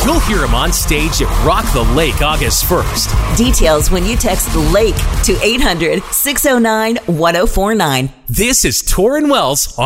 You'll hear him on stage at Rock the Lake August 1st. Details when you text LAKE to 800-609-1049. This is Torrin Wells on